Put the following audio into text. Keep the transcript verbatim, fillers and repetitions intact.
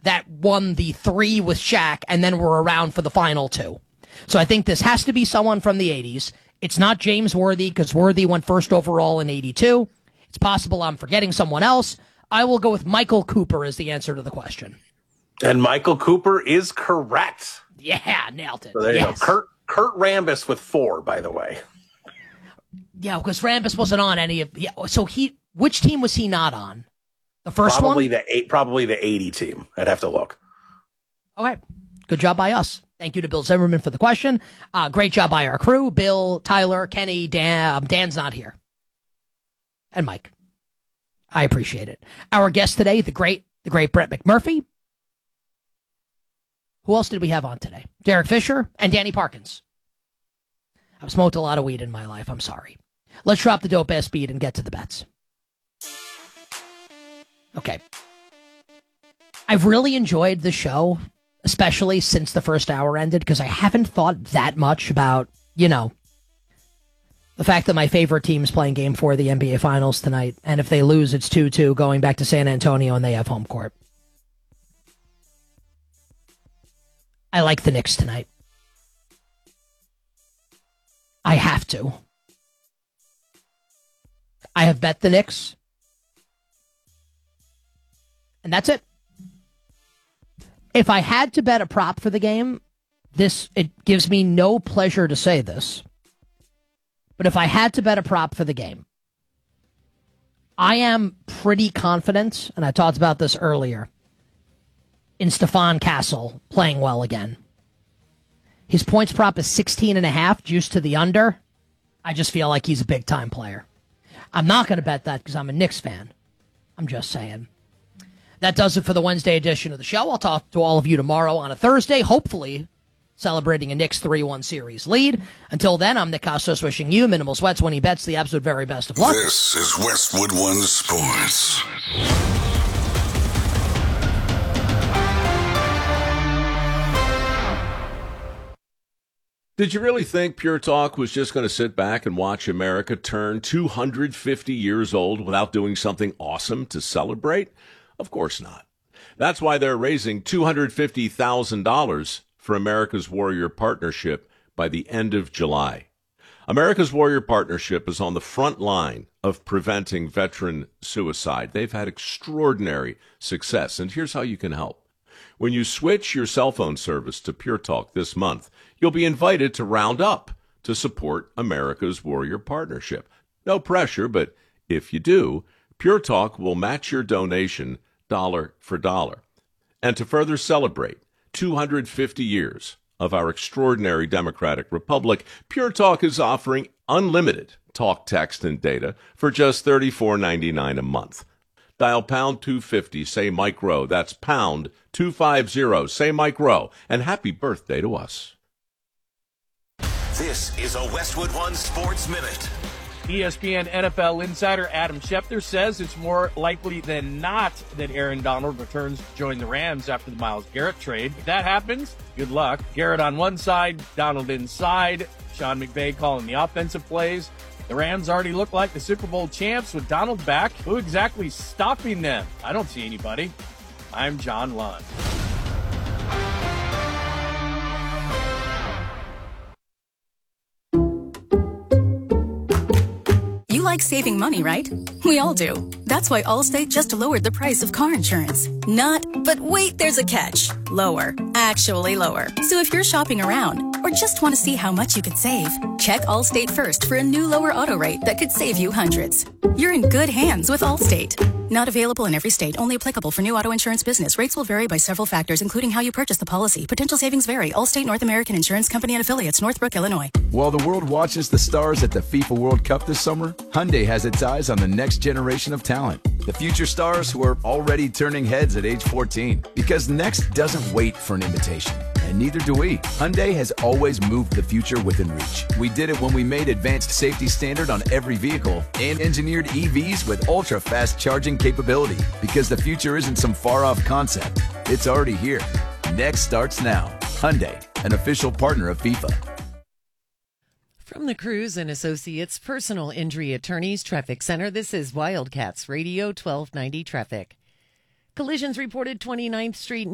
that won the three with Shaq and then were around for the final two. So I think this has to be someone from the eighties. It's not James Worthy because Worthy went first overall in eighty-two. It's possible I'm forgetting someone else. I will go with Michael Cooper as the answer to the question. And Michael Cooper is correct. Yeah, nailed it. So there you yes. go. Kurt, Kurt Rambis with four, by the way. Yeah, because Rambis wasn't on any of. Yeah, so he, which team was he not on? The first probably one? The eight, probably the eighty team. I'd have to look. Okay. Good job by us. Thank you to Bill Zimmerman for the question. Uh, great job by our crew. Bill, Tyler, Kenny, Dan. Um, Dan's not here. And Mike. I appreciate it. Our guest today, the great, the great Brett McMurphy. Who else did we have on today? Derek Fisher and Danny Parkins. I've smoked a lot of weed in my life. I'm sorry. Let's drop the dope ass beat and get to the bets. Okay. I've really enjoyed the show, especially since the first hour ended, because I haven't thought that much about, you know, the fact that my favorite team's playing game four of the N B A Finals tonight, and if they lose, it's two two going back to San Antonio and they have home court. I like the Knicks tonight. I have to. I have bet the Knicks. And that's it. If I had to bet a prop for the game, this, it gives me no pleasure to say this, but if I had to bet a prop for the game, I am pretty confident, and I talked about this earlier, in Stephon Castle playing well again. His points prop is sixteen and a half, juiced to the under. I just feel like he's a big-time player. I'm not going to bet that because I'm a Knicks fan. I'm just saying. That does it for the Wednesday edition of the show. I'll talk to all of you tomorrow on a Thursday, hopefully celebrating a Knicks three one series lead. Until then, I'm Nick Costos wishing you minimal sweats when he bets the absolute very best of luck. This is Westwood One Sports. Did you really think Pure Talk was just going to sit back and watch America turn two hundred fifty years old without doing something awesome to celebrate? Of course not. That's why they're raising two hundred fifty thousand dollars for America's Warrior Partnership by the end of July. America's Warrior Partnership is on the front line of preventing veteran suicide. They've had extraordinary success, and here's how you can help. When you switch your cell phone service to Pure Talk this month, you'll be invited to round up to support America's Warrior Partnership. No pressure, but if you do, Pure Talk will match your donation dollar for dollar. And to further celebrate two hundred fifty years of our extraordinary democratic republic, Pure Talk is offering unlimited talk, text, and data for just thirty-four ninety-nine a month. Dial pound two fifty, say Mike Rowe. That's pound two fifty, say Mike Rowe. And happy birthday to us. This is a Westwood One Sports Minute. E S P N N F L insider Adam Schefter says it's more likely than not that Aaron Donald returns to join the Rams after the Myles Garrett trade. If that happens, good luck. Garrett on one side, Donald inside. Sean McVay calling the offensive plays. The Rams already look like the Super Bowl champs with Donald back. Who exactly is stopping them? I don't see anybody. I'm John Lund. You like saving money, right? We all do. That's why Allstate just lowered the price of car insurance. Not, but wait, there's a catch. Lower. Actually lower. So if you're shopping around or just want to see how much you could save, check Allstate first for a new lower auto rate that could save you hundreds. You're in good hands with Allstate. Not available in every state. Only applicable for new auto insurance business. Rates will vary by several factors, including how you purchase the policy. Potential savings vary. Allstate North American Insurance Company and affiliates, Northbrook, Illinois. While the world watches the stars at the FIFA World Cup this summer, Hyundai has its eyes on the next generation of talent. The future stars who are already turning heads at age fourteen. Because next doesn't wait for an invitation. And neither do we. Hyundai has always moved the future within reach. We did it when we made advanced safety standard on every vehicle and engineered E Vs with ultra-fast charging capability. Because the future isn't some far-off concept. It's already here. Next starts now. Hyundai, an official partner of FIFA. From the Cruz and Associates Personal Injury Attorneys Traffic Center, this is Wildcats Radio twelve ninety Traffic. Collisions reported twenty-ninth Street